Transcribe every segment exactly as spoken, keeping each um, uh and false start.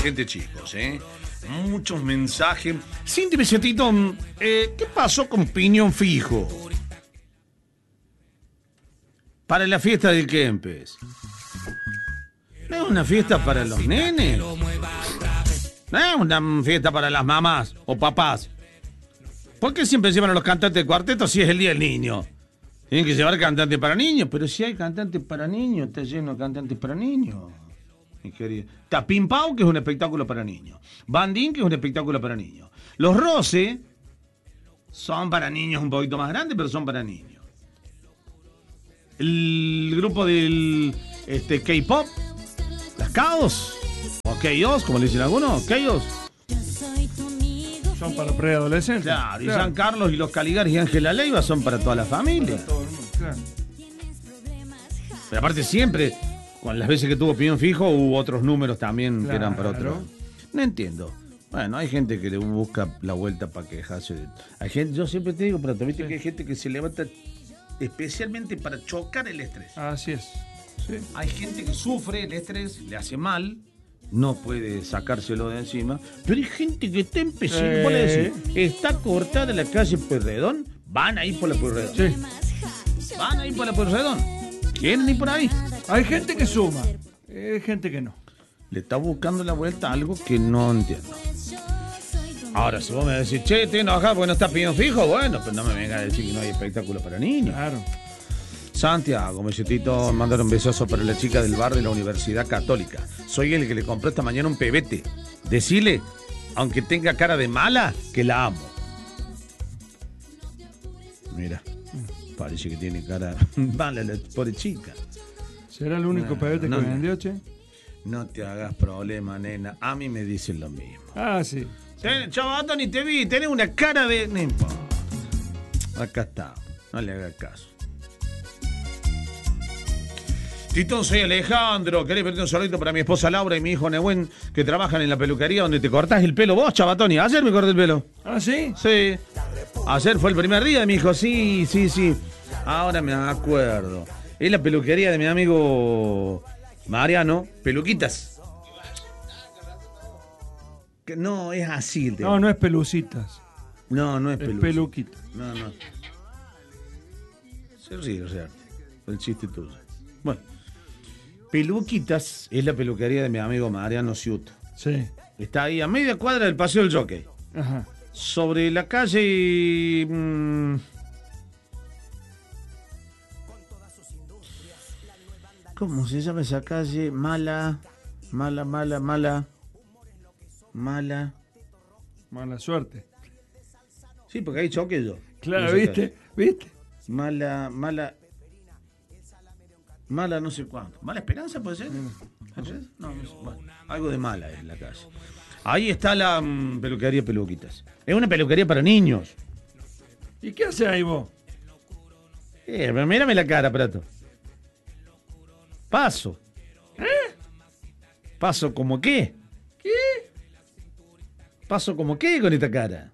gente, chicos, ¿eh? Muchos mensajes. Cindy Besetito, eh, ¿qué pasó con Piñón Fijo? Para la fiesta del Kempes. ¿No es una fiesta para los nenes? ¿No es una fiesta para las mamás o papás? ¿Por qué siempre llevan a los cantantes de cuarteto si es el día del niño? Tienen que llevar cantantes para niños, pero si hay cantantes para niños, está lleno de cantantes para niños. Mi querido. Está Pim Pau, que es un espectáculo para niños. Bandín, que es un espectáculo para niños. Los Roce son para niños un poquito más grandes, pero son para niños. El grupo del este, K-pop, las Chaos, o Chaos, como le dicen algunos, Chaos. Son para preadolescentes. Claro, y claro. San Carlos y los Caligaris y Ángela Leiva son para toda la familia. Para todo el mundo, claro. Pero aparte siempre, con las veces que tuvo Piñón Fijo, hubo otros números también claro. que eran para otros. No entiendo. Bueno, hay gente que le busca la vuelta para quejarse. Hay gente, yo siempre te digo, pero viste sí. que hay gente que se levanta especialmente para chocar el estrés. Así es. Sí. Hay gente que sufre el estrés, le hace mal, no puede sacárselo de encima, pero hay gente que está empezando, eh. decir, está cortada la calle Pueyrredón, van a ir por la Pueyrredón. Sí. Van a ir por la Pueyrredón. ¿Quieren ir por ahí? Hay gente que suma, hay gente que no. Le está buscando la vuelta a algo que no entiendo. Ahora, si vos me decís, che, estoy enojado porque no está Piñón Fijo, bueno, pues no me venga a decir que no hay espectáculo para niños. Claro. Santiago, Mesitito, mandar un besazo para la chica del bar de la Universidad Católica. Soy el que le compró esta mañana un pebete. Decile, aunque tenga cara de mala, que la amo. Mira, parece que tiene cara mala la pobre chica. ¿Será el único no, pebete no, que no, vendió, che? No te hagas problema, nena. A mí me dicen lo mismo. Ah, sí. Chavato, ni te vi. Tenés una cara de... No importa. Acá está. No le hagas caso. Tito, soy Alejandro. ¿Querés pedirte un saludito para mi esposa Laura y mi hijo Nehuen, que trabajan en la peluquería donde te cortás el pelo vos, Chavatoni? Ayer me corté el pelo. ¿Ah, sí? Sí. Ayer fue el primer día de mi hijo. Sí, sí, sí. Ahora me acuerdo. Es la peluquería de mi amigo Mariano. Peluquitas. Que no, es así. El tema. No, no es pelucitas. No, no es, es peluquita. No, no. Se ríe, o sea, el chiste tuyo. Bueno. Peluquitas es la peluquería de mi amigo Mariano Ciuto. Sí. Está ahí a media cuadra del Paseo del Jockey. Ajá. Sobre la calle... Mmm, ¿cómo se llama esa calle? Mala, mala, mala, mala, mala. Mala suerte. Sí, porque hay choque yo. Claro, ¿viste? Calle. ¿Viste? Mala, mala... Mala no sé cuánto. ¿Mala Esperanza puede ser? No, no sé. No, no sé. Bueno, algo de mala es la calle. Ahí está la um, peluquería Peluquitas. Es una peluquería para niños. ¿Y qué haces ahí vos? Eh, mírame la cara, Prato. Paso. ¿Eh? ¿Paso como qué? ¿Qué? ¿Paso como qué con esta cara?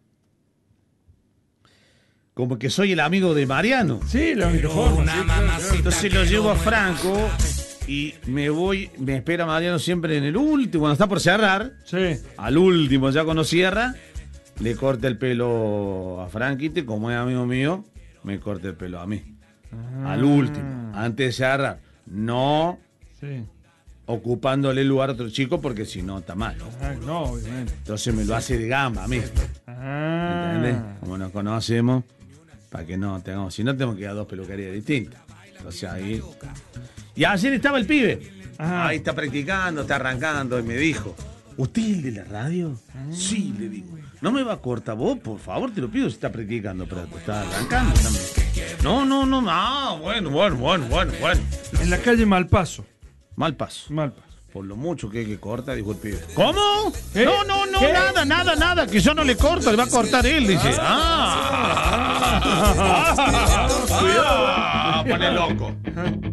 Como que soy el amigo de Mariano. Sí, la única forma. Sí, entonces lo llevo a Franco y me voy, me espera Mariano siempre en el último, cuando está por cerrar. Sí. Al último, ya cuando cierra, le corta el pelo a Franquite, como es amigo mío, me corta el pelo a mí. Ah. Al último, antes de cerrar. No sí. ocupándole el lugar a otro chico, porque si no está mal. Ah, no, obviamente. Entonces me lo hace de gamba a mí. Ah. ¿Entendés? Como nos conocemos. Para que no tengamos, si no tenemos que ir a dos peluquerías distintas. O sea, ahí. Y ayer estaba el pibe. Ajá. Ahí está practicando, está arrancando, y me dijo, ¿usted es el de la radio? Ah. Sí, le digo. No me va a cortar vos, por favor, te lo pido si está practicando, pero está arrancando también. No, no, no, ah, bueno, bueno, bueno, bueno, bueno. En la calle Malpaso. Malpaso. Malpaso. Por lo mucho que hay que cortar, dijo el pibe. ¿Cómo? ¿Eh? No, no, no, ¿Qué? nada, nada, nada, que yo no le corto, le va a cortar él, dice. Ah, ah, ah, ah, cuidado, pone loco.